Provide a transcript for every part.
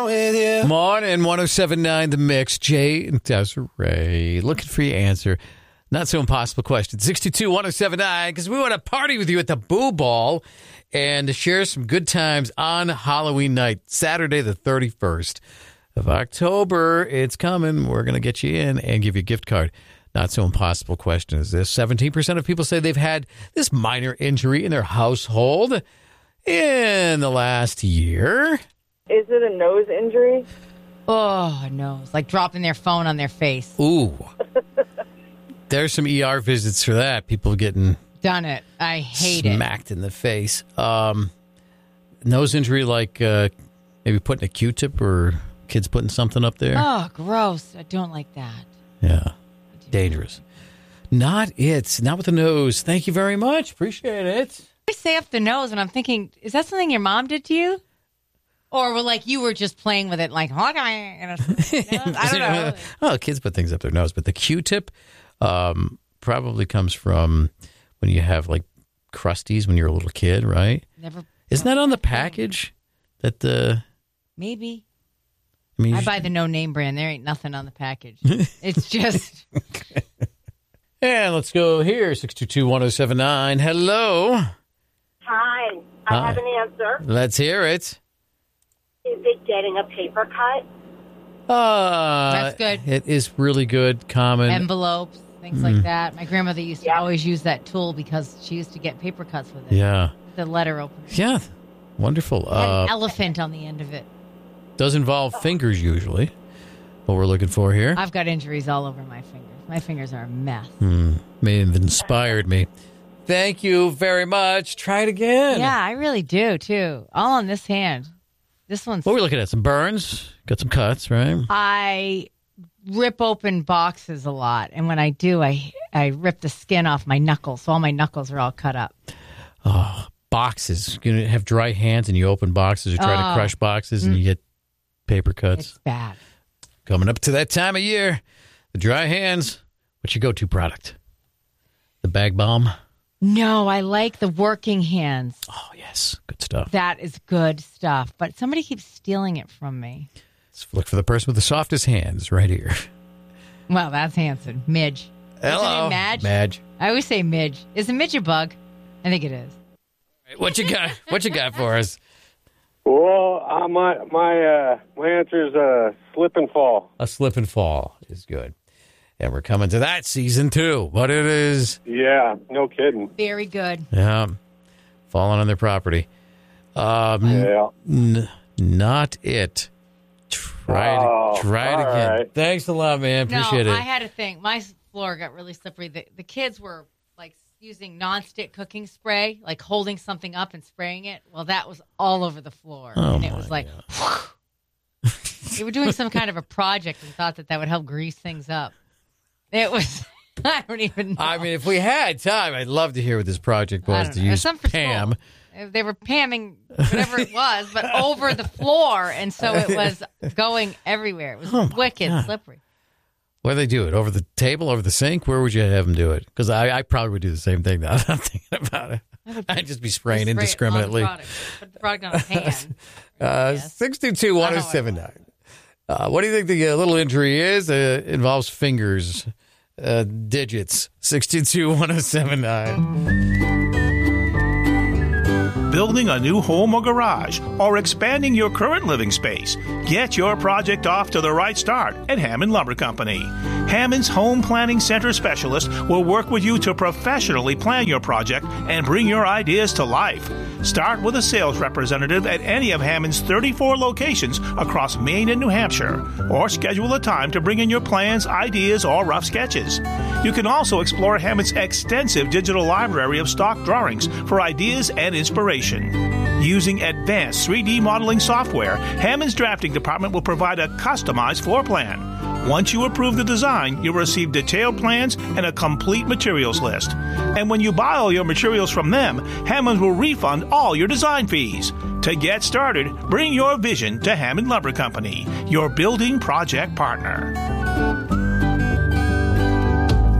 with you. Morning, 107.9 The Mix. Jay and Desiree looking for your answer. Not so impossible question. 622-1079, because we want to party with you at the Boo Ball and to share some good times on Halloween night, Saturday the 31st of October. It's coming. We're going to get you in and give you a gift card. Not so impossible question is this. 17% of people say they've had this minor injury in their household in the last year. Is it a nose injury? Oh, no. It's like dropping their phone on their face. Ooh. There's some ER visits for that. People getting Done it. I hate smacked in the face. Nose injury, like maybe putting a Q-tip or kids putting something up there. Oh, gross. I don't like that. Yeah. Dangerous. Not it. Not with the nose. Thank you very much. Appreciate it. I say up the nose, and I'm thinking, is that something your mom did to you? Or like you were just playing with it, like, I don't know. Oh, kids put things up their nose, but the Q-tip probably comes from when you have like crusties when you're a little kid, right? Isn't that on the package? Maybe. I mean, I buy the no-name brand. There ain't nothing on the package. It's just. And let's go here, 622-1079. Hello. Hi. I have an answer. Let's hear it. Is it getting a paper cut? That's good. It is really good. Common. Envelopes, things like that. My grandmother used to always use that tool because she used to get paper cuts with it. Yeah. The letter opener. Yeah. Wonderful. It had an elephant on the end of it. Does involve fingers usually. What we're looking for here. I've got injuries all over my fingers. My fingers are a mess. May have inspired me. Thank you very much. Try it again. Yeah, I really do, too. All on this hand. This one's... What are we looking at? Some burns? Got some cuts, right? I rip open boxes a lot. And when I do, I rip the skin off my knuckles. So all my knuckles are all cut up. Oh, boxes. You're going to have dry hands and you open boxes or try to crush boxes and you get paper cuts. It's bad. Coming up to that time of year. The dry hands. What's your go-to product? The Bag Balm? No, I like the working hands. Oh, yes. Good stuff. That is good stuff. But somebody keeps stealing it from me. Let's look for the person with the softest hands right here. Well, that's Hanson. Midge. Hello. Madge? Madge. I always say Midge. Is a midge a bug? I think it is. What you got? What you got for us? Well, my answer is a slip and fall. A slip and fall is good. And we're coming to that season, too. But it is... Yeah, no kidding. Very good. Yeah. Falling on their property. Not it. Try it again. Right. Thanks a lot, man. Appreciate it. I had a thing. My floor got really slippery. The kids were like using nonstick cooking spray, like holding something up and spraying it. Well, that was all over the floor. And it was like... They were doing some kind of a project and thought that would help grease things up. It was, I don't even know. I mean, if we had time, I'd love to hear what this project was to use Pam. They were pamming whatever it was, but over the floor, and so it was going everywhere. It was wicked slippery. Where do they do it? Over the table, over the sink? Where would you have them do it? Because I probably would do the same thing now that I'm thinking about it. I'd just be spraying indiscriminately. Put the product on a pan. 622-1079. What do you think the little injury is? Involves fingers, digits. 622-1079. Building a new home or garage, or expanding your current living space? Get your project off to the right start at Hammond Lumber Company. Hammond's Home Planning Center specialist will work with you to professionally plan your project and bring your ideas to life. Start with a sales representative at any of Hammond's 34 locations across Maine and New Hampshire, or schedule a time to bring in your plans, ideas, or rough sketches. You can also explore Hammond's extensive digital library of stock drawings for ideas and inspiration. Using advanced 3D modeling software, Hammond's drafting department will provide a customized floor plan. Once you approve the design, you'll receive detailed plans and a complete materials list. And when you buy all your materials from them, Hammond will refund all your design fees. To get started, bring your vision to Hammond Lumber Company, your building project partner.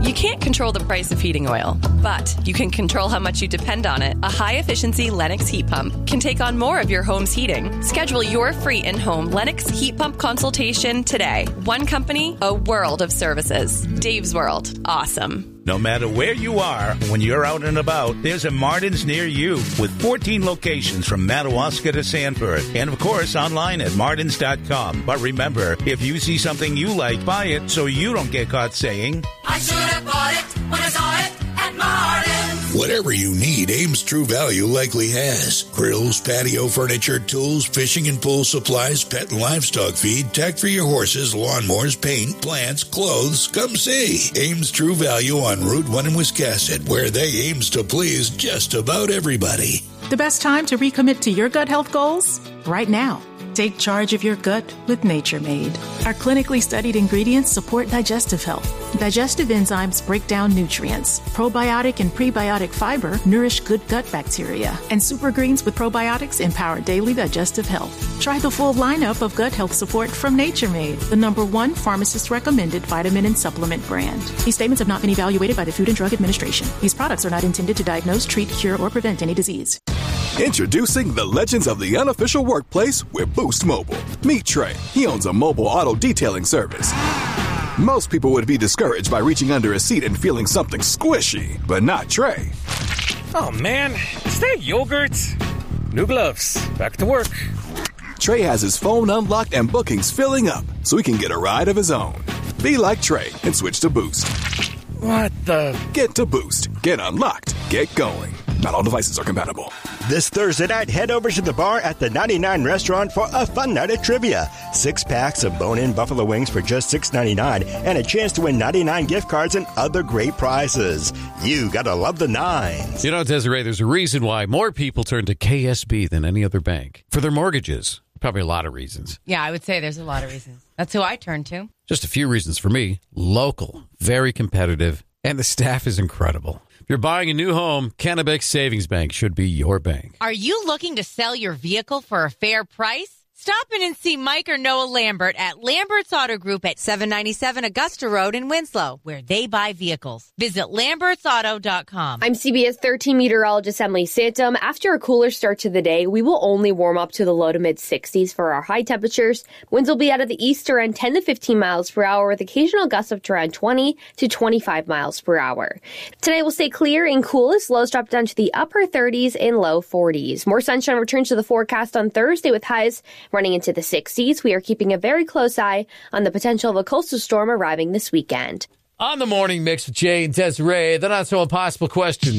You can't control the price of heating oil, but you can control how much you depend on it. A high-efficiency Lennox heat pump can take on more of your home's heating. Schedule your free in-home Lennox heat pump consultation today. One company, a world of services. Dave's World. Awesome. No matter where you are, when you're out and about, there's a Martin's near you with 14 locations from Madawaska to Sanford. And, of course, online at martins.com. But remember, if you see something you like, buy it so you don't get caught saying, I should have bought it when I saw it at Martin's. Whatever you need, Ames True Value likely has. Grills, patio furniture, tools, fishing and pool supplies, pet and livestock feed, tech for your horses, lawnmowers, paint, plants, clothes. Come see Ames True Value on Route 1 in Wiscasset, where they aims to please just about everybody. The best time to recommit to your gut health goals? Right now. Take charge of your gut with Nature Made. Our clinically studied ingredients support digestive health. Digestive enzymes break down nutrients. Probiotic and prebiotic fiber nourish good gut bacteria. And super greens with probiotics empower daily digestive health. Try the full lineup of gut health support from Nature Made, the #1 pharmacist-recommended vitamin and supplement brand. These statements have not been evaluated by the Food and Drug Administration. These products are not intended to diagnose, treat, cure, or prevent any disease. Introducing the legends of the unofficial workplace with Boost Mobile. Meet Trey. He owns a mobile auto detailing service. Most people would be discouraged by reaching under a seat and feeling something squishy, but not Trey. Oh man, is that yogurt? New gloves. Back to work. Trey has his phone unlocked and bookings filling up, so he can get a ride of his own. Be like Trey and switch to Boost. What the? Get to Boost. Get unlocked. Get going. Not all devices are compatible. This Thursday night, head over to the bar at the 99 Restaurant for a fun night of trivia. 6 packs of bone-in buffalo wings for just $6.99 and a chance to win 99 gift cards and other great prizes. You gotta love the nines. You know, Desiree, there's a reason why more people turn to KSB than any other bank for their mortgages. Probably a lot of reasons. Yeah, I would say there's a lot of reasons. That's who I turn to. Just a few reasons for me. Local, very competitive, and the staff is incredible. If you're buying a new home, Kennebec Savings Bank should be your bank. Are you looking to sell your vehicle for a fair price? Stop in and see Mike or Noah Lambert at Lambert's Auto Group at 797 Augusta Road in Winslow, where they buy vehicles. Visit lambertsauto.com. I'm CBS 13 meteorologist Emily Santum. After a cooler start to the day, we will only warm up to the low to mid 60s for our high temperatures. Winds will be out of the east around 10 to 15 miles per hour with occasional gusts up to around 20 to 25 miles per hour. Tonight will stay clear and cool as lows drop down to the upper 30s and low 40s. More sunshine returns to the forecast on Thursday with highs running into the 60s. We are keeping a very close eye on the potential of a coastal storm arriving this weekend. On the morning mix with Jay and Desiree, the not so impossible question,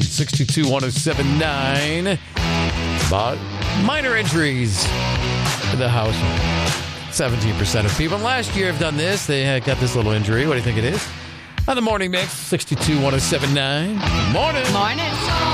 622-1079, about minor injuries in the household. 17% of people last year have done this. They got this little injury. What do you think it is? On the morning mix, 622-1079. Morning. Morning.